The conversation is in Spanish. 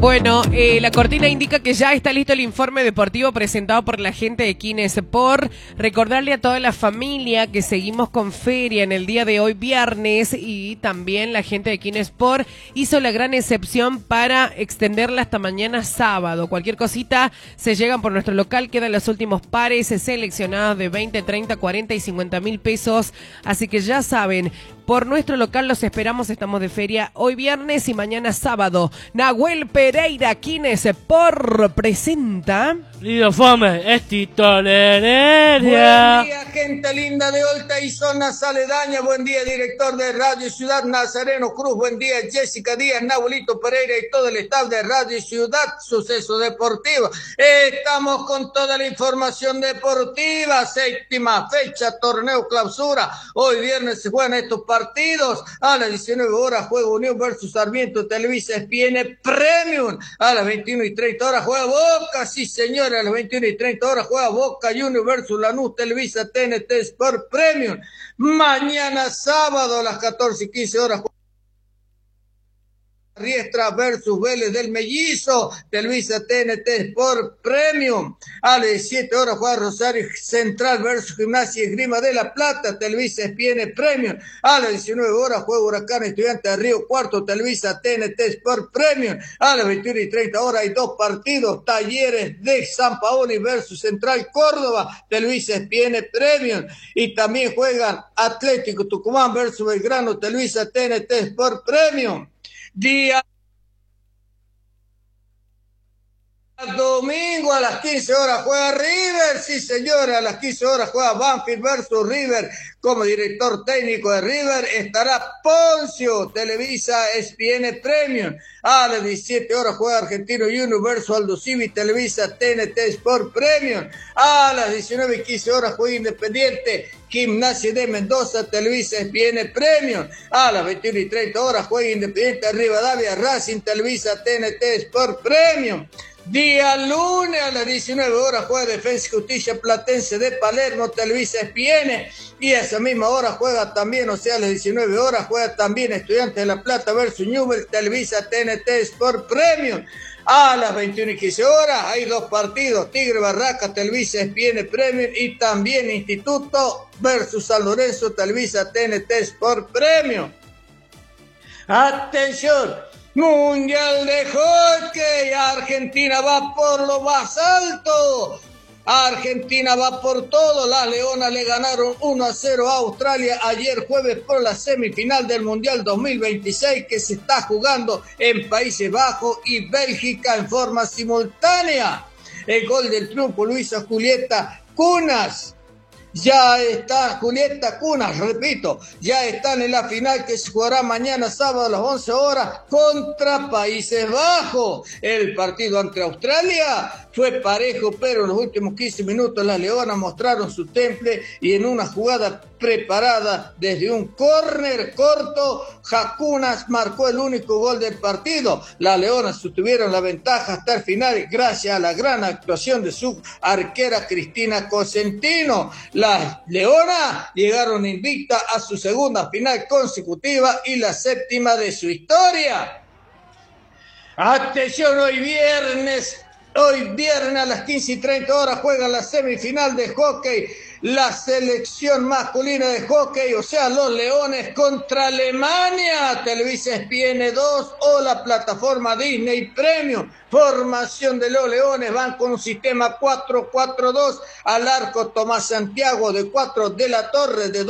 Bueno, la cortina indica que ya está listo el informe deportivo presentado por la gente de Kinesport. Recordarle a toda la familia que seguimos con feria en el día de hoy, viernes, y también la gente de Kinesport hizo la gran excepción para extenderla hasta mañana sábado. Cualquier cosita se llegan por nuestro local, quedan los últimos pares seleccionados de 20, 30, 40 y 50 mil pesos. Así que ya saben, por nuestro local los esperamos, estamos de feria hoy viernes y mañana sábado. Nahuel Pereira, Kinesport presenta... Lido Fome, es Tito Heredia. Buen día, gente linda de Olta y zonas aledañas. Buen día, director de Radio Ciudad, Nazareno Cruz. Buen día, Jessica Díaz, Nahuelito Pereira y todo el staff de Radio Ciudad, Suceso Deportivo. Estamos con toda la información deportiva. Séptima fecha, torneo clausura. Hoy viernes se juegan estos partidos. A las 19 horas juega Unión versus Sarmiento, Televisa ESPN Premium. A las 21:30 horas juega Boca, sí señores. A las 21:30 horas juega Boca Juniors versus Lanús, Televisa TNT Sport Premium. Mañana sábado a las 14:15 horas juega Riestra versus Vélez del Mellizo, Televisa TNT Sport Premium. A las 17 horas juega Rosario Central versus Gimnasia y Esgrima de La Plata, Televisa ESPN Premium. A las 19 horas juega Huracán Estudiantes de Río Cuarto, Televisa TNT Sport Premium. A las 21:30 horas hay dos partidos, Talleres de San Paoli versus Central Córdoba, Televisa ESPN Premium. Y también juegan Atlético Tucumán versus Belgrano, Televisa TNT Sport Premium. Día domingo a las 15 horas juega River, sí señores, a las 15 horas juega Banfield versus River. Como director técnico de River estará Poncio, Televisa ESPN Premium. A las 17 horas juega Argentino Juniors versus Aldo Civi, Televisa TNT Sport Premium. A las 19:15 horas juega Independiente Gimnasia de Mendoza, Televisa ESPN Premium. A las 21:30 horas juega Independiente Rivadavia Racing, Televisa TNT Sport Premium. Día lunes a las 19 horas juega Defensa y Justicia Platense de Palermo, Televisa ESPN. Y a esa misma hora juega también, o sea, a las 19 horas juega también Estudiantes de La Plata versus Newell's, Televisa TNT Sport Premium. A las 21:15 horas hay dos partidos, Tigre Barraca, Televisa ESPN Premium, y también Instituto versus San Lorenzo, Televisa TNT Sport Premium. Atención, Mundial de Hockey, Argentina va por lo más alto. Argentina va por todo, las Leonas le ganaron 1-0 a Australia ayer jueves por la semifinal del Mundial 2026 que se está jugando en Países Bajos y Bélgica en forma simultánea. El gol del triunfo Luisa Julieta Cunas. Ya está Julieta Cunas, repito, ya están en la final que se jugará mañana sábado a las 11 horas contra Países Bajos. El partido ante Australia fue parejo, pero en los últimos 15 minutos las Leonas mostraron su temple y en una jugada preparada desde un córner corto, Jacunas marcó el único gol del partido. Las Leonas sostuvieron la ventaja hasta el final gracias a la gran actuación de su arquera Cristina Cosentino. Las Leonas llegaron invictas a su segunda final consecutiva y la séptima de su historia. Atención, hoy viernes a las 15:30 horas juega la semifinal de hockey, la selección masculina de hockey, o sea, los Leones contra Alemania, Televisa ESPN 2 o la plataforma Disney Premium. Formación de los Leones, van con un sistema 4-4-2, al arco Tomás Santiago, de 4 de la Torre, de